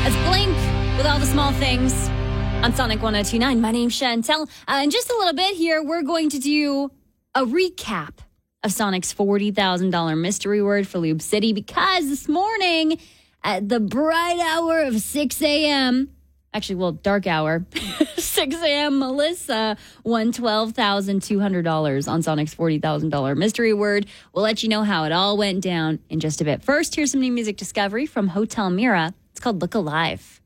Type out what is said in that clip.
It's Blink with All the Small Things on Sonic 102.9. My name's Chantel. In just a little bit here, we're going to do a recap of Sonic's $40,000 mystery word for Lube City, because this morning at the bright hour of 6 a.m., actually, well, dark hour, 6 a.m., Melissa won $12,200 on Sonic's $40,000 mystery word. We'll let you know how it all went down in just a bit. First, here's some new music discovery from Hotel Mira. It's called Look Alive.